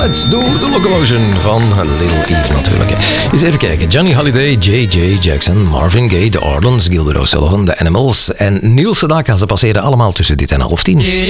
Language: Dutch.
Let's do the locomotion van Little Eve natuurlijk. Eens even kijken. Johnny Holiday, J.J. Jackson, Marvin Gaye, The Orleans, Gilbert O'Sullivan, The Animals en Neil Sedaka. Ze passeren allemaal tussen dit en 9:30.